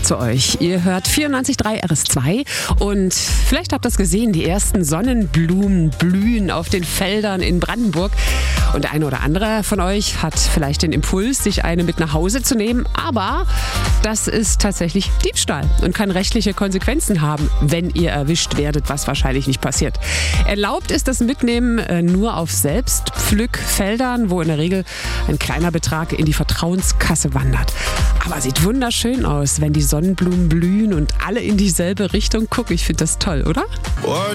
zu euch. Ihr hört 94.3 RS2 und vielleicht habt ihr es gesehen, die ersten Sonnenblumen blühen auf den Feldern in Brandenburg. Und der eine oder andere von euch hat vielleicht den Impuls, sich eine mit nach Hause zu nehmen, aber das ist tatsächlich Diebstahl und kann rechtliche Konsequenzen haben, wenn ihr erwischt werdet, was wahrscheinlich nicht passiert. Erlaubt ist das Mitnehmen nur auf Selbstpflückfeldern, wo in der Regel ein kleiner Betrag in die Vertrauenskasse wandert. Aber sieht wunderschön aus, wenn die Sonnenblumen blühen und alle in dieselbe Richtung gucken. Ich finde das toll, oder?